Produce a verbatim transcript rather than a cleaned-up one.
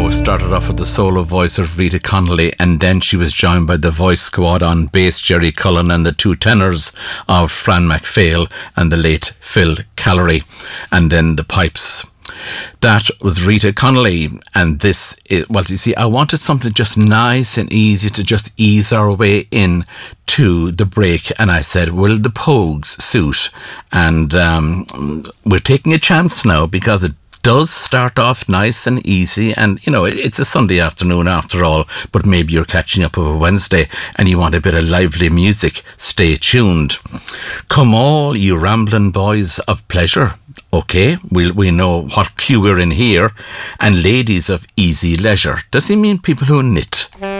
know, started off with the solo voice of Rita Connolly, and then she was joined by the voice squad on bass, Jerry Cullen, and the two tenors of Fran MacPhail and the late Phil Callery, and then the pipes. That was Rita Connolly, and this is, well, you see, I wanted something just nice and easy to just ease our way in to the break, and I said, will the Pogues suit? And um, we're taking a chance now, because it does start off nice and easy, and you know, it's a Sunday afternoon after all, but maybe you're catching up over Wednesday and you want a bit of lively music. Stay tuned. Come all you rambling boys of pleasure. Okay, we we know what cue we're in here. And ladies of easy leisure. Does he mean people who knit?